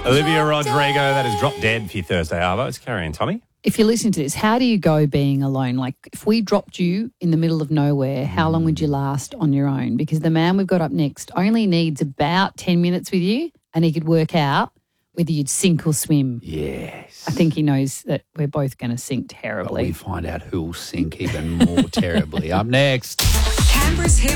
Olivia Rodrigo, that is Drop Dead for your Thursday, Arvo. It's Carrie and Tommy. If you're listening to this, how do you go being alone? Like, if we dropped you in the middle of nowhere, how long would you last on your own? Because the man we've got up next only needs about 10 minutes with you and he could work out whether you'd sink or swim. Yes. I think he knows that we're both going to sink terribly. But we find out who'll sink even more terribly. Up next. Canberra's